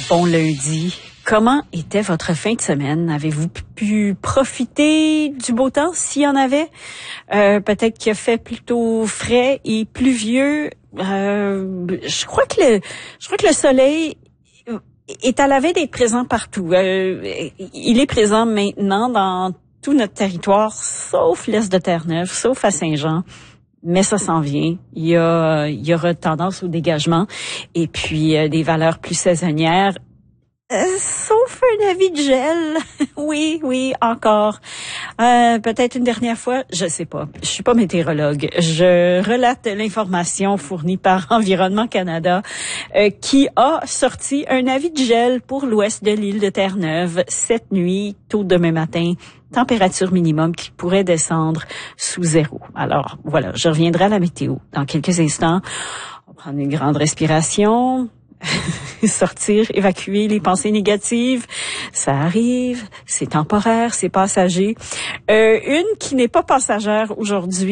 Bon lundi. Comment était votre fin de semaine? Avez-vous pu profiter du beau temps s'il y en avait? Peut-être qu'il a fait plutôt frais et pluvieux. Je crois que le soleil est à la veille d'être présent partout. Il est présent maintenant dans tout notre territoire, sauf l'est de Terre-Neuve, sauf à Saint-Jean. Mais ça s'en vient. Il y aura tendance au dégagement et puis des valeurs plus saisonnières. Sauf un avis de gel. Oui, encore. Peut-être une dernière fois, je sais pas. Je suis pas météorologue. Je relate l'information fournie par Environnement Canada qui a sorti un avis de gel pour l'ouest de l'île de Terre-Neuve cette nuit, tôt demain matin. Température minimum qui pourrait descendre sous 0. Alors, voilà, je reviendrai à la météo dans quelques instants. On va prendre une grande respiration. Sortir, évacuer les pensées négatives, ça arrive, c'est temporaire, c'est passager. Une qui n'est pas passagère aujourd'hui.